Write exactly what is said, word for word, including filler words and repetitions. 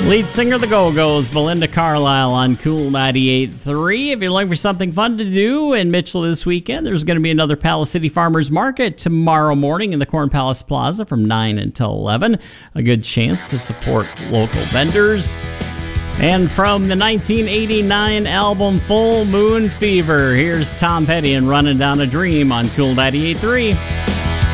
Lead singer of the Go-Go's, Belinda Carlisle on Cool ninety-eight point three. If you're looking for something fun to do in Mitchell this weekend, there's going to be another Palace City Farmers Market tomorrow morning in the Corn Palace Plaza from nine until eleven. A good chance to support local vendors. And from the nineteen eighty-nine album Full Moon Fever, here's Tom Petty and Running Down a Dream on Cool ninety-eight point three.